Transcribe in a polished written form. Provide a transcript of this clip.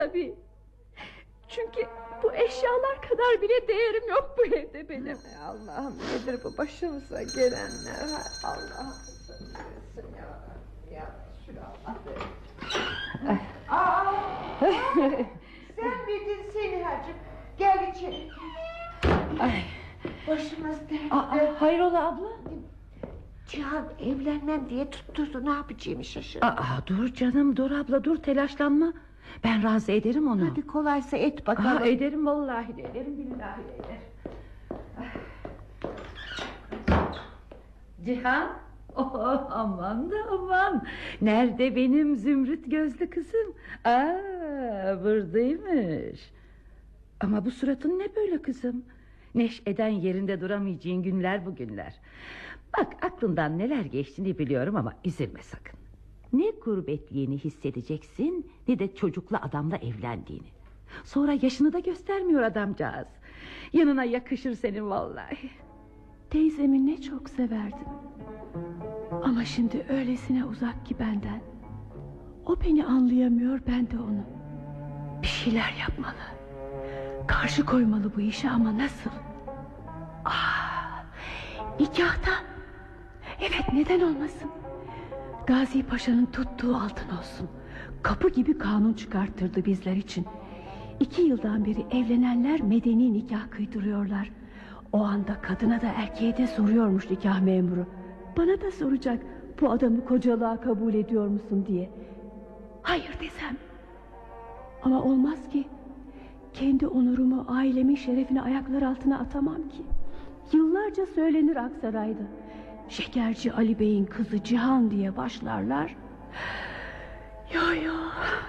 Tabii. Çünkü bu eşyalar kadar bile değerim yok bu evde benim. Allah'ım, nedir bu başımıza gelenler? Hay Allah'ım, sen ya sen miydin Selihacığım? Gel içeri. Ay. Başımız dertte. Hayrola abla? Cihan evlenmem diye tutturdu, ne yapacağımı şaşırdım. Dur canım, dur abla, dur, telaşlanma. Ben razı ederim onu. Hadi kolaysa et bakalım. Ederim, vallahi de ederim, billahi de ederim. Cihan, aman da aman. Nerede benim zümrüt gözlü kızım? Buradaymış. Ama bu suratın ne böyle kızım? Neşeden yerinde duramayacağın günler bugünler. Bak, aklından neler geçtiğini biliyorum ama üzülme sakın. Ne gurbetliğini hissedeceksin, ne de çocuklu adamla evlendiğini. Sonra yaşını da göstermiyor adamcağız. Yanına yakışır senin vallahi. Teyzemi ne çok severdim. Ama şimdi öylesine uzak ki benden. O beni anlayamıyor, ben de onu. Bir şeyler yapmalı. Karşı koymalı bu işe, ama nasıl? Nikahta. Evet, neden olmasın? Gazi Paşa'nın tuttuğu altın olsun. Kapı gibi kanun çıkarttırdı bizler için. 2 yıldan beri evlenenler medeni nikah kıydırıyorlar. O anda kadına da erkeğe de soruyormuş nikah memuru. Bana da soracak, bu adamı kocalığa kabul ediyor musun diye. Hayır desem. Ama olmaz ki. Kendi onurumu, ailemin şerefini ayaklar altına atamam ki. Yıllarca söylenir Aksaray'da. Şekerci Ali Bey'in kızı Cihan diye başlarlar. Yo